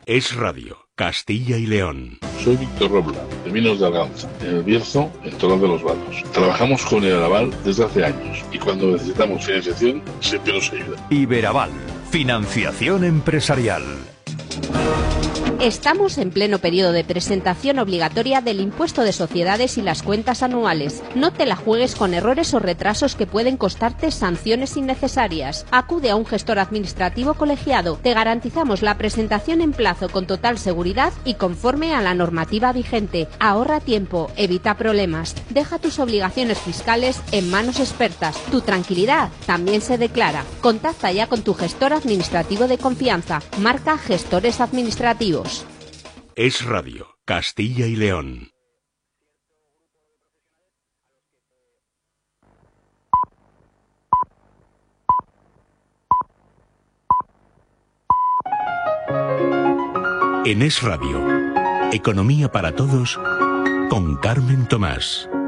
Es Radio, Castilla y León. Soy Víctor Robla, de Vinos de Arganza, en El Bierzo, en Toral de los Valos. Trabajamos con el Aval desde hace años y cuando necesitamos financiación siempre nos ayuda. Iberaval, financiación empresarial. Estamos en pleno periodo de presentación obligatoria del impuesto de sociedades y las cuentas anuales. No te la juegues con errores o retrasos que pueden costarte sanciones innecesarias. Acude a un gestor administrativo colegiado. Te garantizamos la presentación en plazo con total seguridad y conforme a la normativa vigente. Ahorra tiempo, evita problemas. Deja tus obligaciones fiscales en manos expertas. Tu tranquilidad también se declara. Contacta ya con tu gestor administrativo de confianza. Marca Gestores Administrativos. Es Radio, Castilla y León. En Es Radio, Economía para Todos, con Carmen Tomás.